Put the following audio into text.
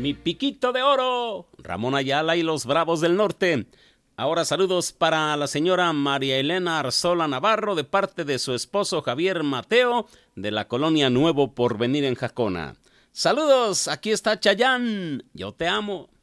Mi Piquito de Oro, Ramón Ayala y los Bravos del Norte. Ahora saludos para la señora María Elena Arzola Navarro de parte de su esposo Javier Mateo de la colonia Nuevo Porvenir en Jacona. Saludos, aquí está Chayán, yo te amo.